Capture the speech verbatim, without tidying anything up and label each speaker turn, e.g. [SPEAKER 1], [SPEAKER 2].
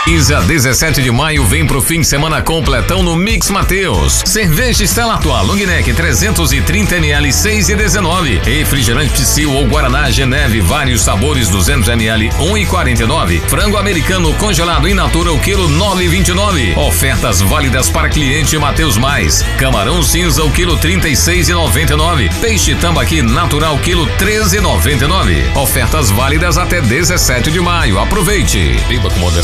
[SPEAKER 1] quinze a dezessete de maio vem pro fim de semana completão no Mix Mateus. Cerveja Stella Artois Long Neck trezentos e trinta mililitros seis e dezenove. Refrigerante Psyll ou Guaraná Geneve vários sabores duzentos mililitros um e quarenta e nove. Frango americano congelado in natura o quilo nove e vinte e nove. Ofertas válidas para cliente Mateus Mais. Camarão cinza o quilo trinta e seis e noventa e nove. Peixe tambaqui natural quilo treze e noventa e nove. Ofertas válidas até dezessete de maio. Aproveite. Beba com moderação.